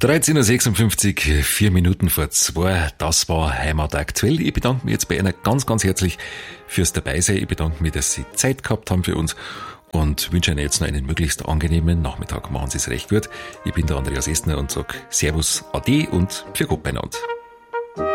13.56 Uhr, 4 Minuten vor 2. Das war Heimat aktuell. Ich bedanke mich jetzt bei Ihnen ganz, ganz herzlich fürs Dabeisein. Ich bedanke mich, dass Sie Zeit gehabt haben für uns und wünsche Ihnen jetzt noch einen möglichst angenehmen Nachmittag. Machen Sie es recht gut. Ich bin der Andreas Estner und sage Servus, Ade und für Gott beieinander.